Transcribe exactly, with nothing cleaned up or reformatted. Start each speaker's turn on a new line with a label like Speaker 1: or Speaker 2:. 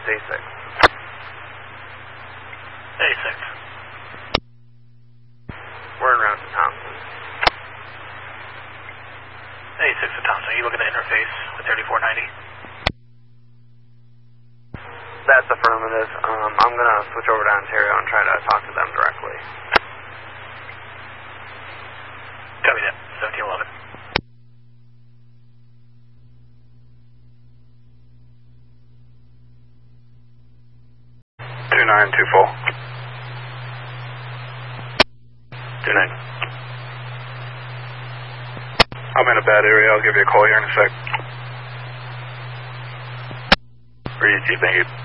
Speaker 1: A six.
Speaker 2: A six.
Speaker 1: We're en route to Thompson.
Speaker 2: A six to Thompson, are you looking to interface with thirty-four ninety?
Speaker 1: That's affirmative. Um, I'm going to switch over to Ontario and try to talk to them directly.
Speaker 2: Copy that, seventeen eleven.
Speaker 3: two nine two four. two nine. I'm in a bad area. I'll give you a call here in a sec. Where you see, thank you.